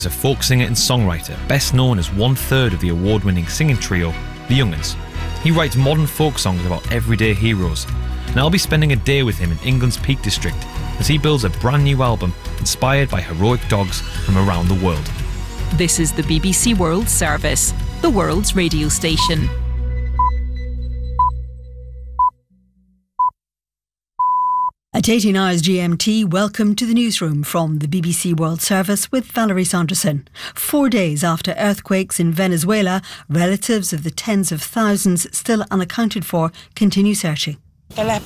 is a folk singer and songwriter, best known as one-third of the award-winning singing trio, The Young'uns. He writes modern folk songs about everyday heroes, and I'll be spending a day with him in England's Peak District as he builds a brand new album inspired by heroic dogs from around the world. This is the BBC World Service, the world's radio station. At 18 hours GMT, welcome to the newsroom from the BBC World Service with Valerie Sanderson. 4 days after earthquakes in Venezuela, relatives of the tens of thousands still unaccounted for continue searching. Hope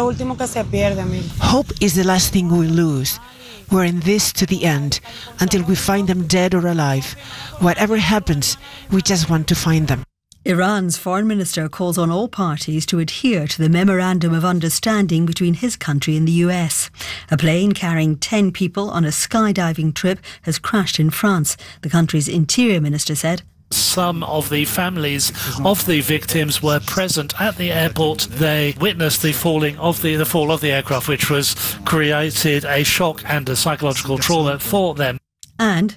is the last thing we lose. We're in this to the end, until we find them dead or alive. Whatever happens, we just want to find them. Iran's foreign minister calls on all parties to adhere to the Memorandum of Understanding between his country and the US. A plane carrying 10 people on a skydiving trip has crashed in France, the country's interior minister said. Some of the families of the victims were present at the airport. They witnessed the fall of the aircraft, which was created a shock and a psychological trauma for them. And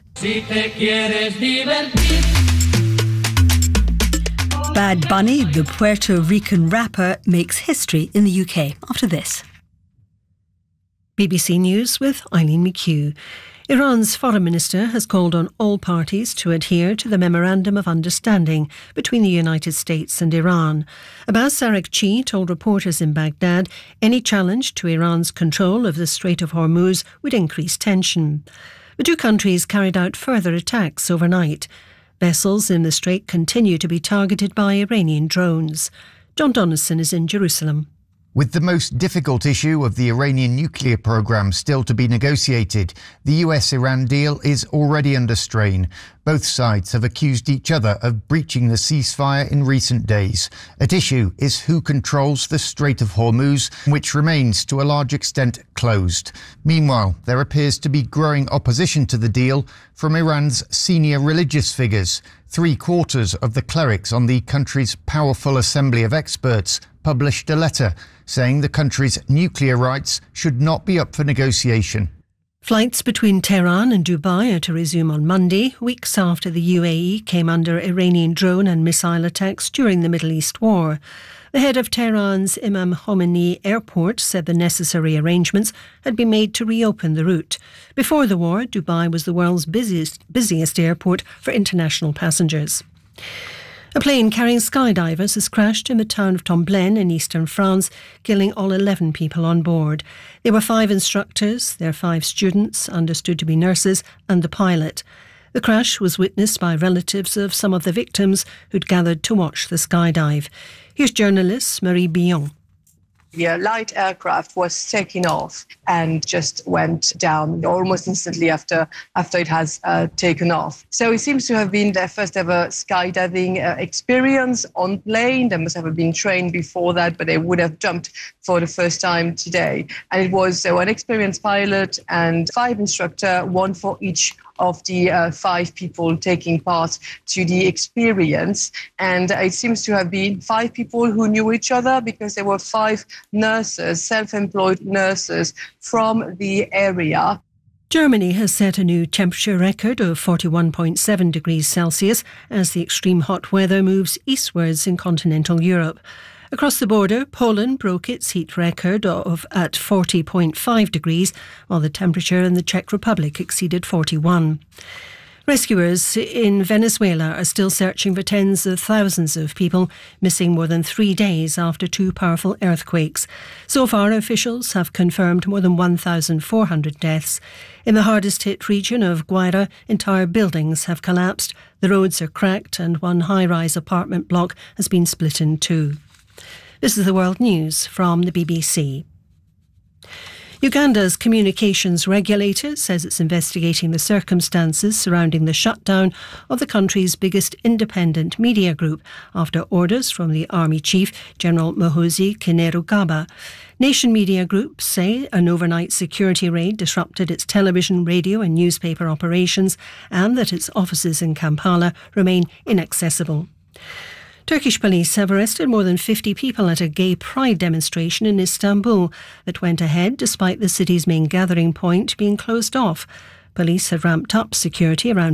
Bad Bunny, the Puerto Rican rapper, makes history in the UK after this. BBC News with Eileen McHugh. Iran's foreign minister has called on all parties to adhere to the Memorandum of Understanding between the United States and Iran. Abbas Araghchi told reporters in Baghdad any challenge to Iran's control of the Strait of Hormuz would increase tension. The two countries carried out further attacks overnight. Vessels in the strait continue to be targeted by Iranian drones. John Donaldson is in Jerusalem. With the most difficult issue of the Iranian nuclear program still to be negotiated, the US-Iran deal is already under strain. Both sides have accused each other of breaching the ceasefire in recent days. At issue is who controls the Strait of Hormuz, which remains to a large extent closed. Meanwhile, there appears to be growing opposition to the deal from Iran's senior religious figures. 3/4 of the clerics on the country's powerful assembly of experts published a letter saying the country's nuclear rights should not be up for negotiation. Flights between Tehran and Dubai are to resume on Monday, weeks after the UAE came under Iranian drone and missile attacks during the Middle East war. The head of Tehran's Imam Khomeini Airport said the necessary arrangements had been made to reopen the route. Before the war, Dubai was the world's busiest airport for international passengers. A plane carrying skydivers has crashed in the town of Tomblaine in eastern France, killing all 11 people on board. There were 5 instructors, their 5 students, understood to be nurses, and the pilot. The crash was witnessed by relatives of some of the victims who'd gathered to watch the skydive. Here's journalist Marie Billon. The light aircraft was taking off and just went down almost instantly after it has taken off. So it seems to have been their first ever skydiving experience on plane. They must have been trained before that, but they would have jumped for the first time today. And it was one experienced pilot and 5 instructors, 1 for each of the 5 people taking part to the experience. And it seems to have been 5 people who knew each other because there were 5 nurses, self-employed nurses from the area. Germany has set a new temperature record of 41.7 degrees Celsius as the extreme hot weather moves eastwards in continental Europe. Across the border, Poland broke its heat record at 40.5 degrees, while the temperature in the Czech Republic exceeded 41. Rescuers in Venezuela are still searching for tens of thousands of people missing more than 3 days after 2 powerful earthquakes. So far, officials have confirmed more than 1,400 deaths. In the hardest-hit region of Guaira, entire buildings have collapsed, the roads are cracked, and one high-rise apartment block has been split in 2. This is the World News from the BBC. Uganda's communications regulator says it's investigating the circumstances surrounding the shutdown of the country's biggest independent media group after orders from the army chief, General Muhoozi Kainerugaba. Nation media groups say an overnight security raid disrupted its television, radio and newspaper operations and that its offices in Kampala remain inaccessible. Turkish police have arrested more than 50 people at a gay pride demonstration in Istanbul that went ahead despite the city's main gathering point being closed off. Police have ramped up security around